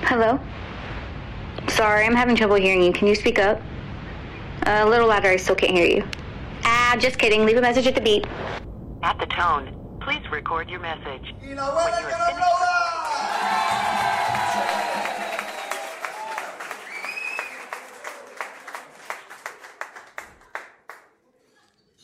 Hello? Sorry, I'm having trouble hearing you. Can you speak up? A little louder, I still can't hear you. Just kidding. Leave a message at the beep. At the tone, please record your message. When you are finished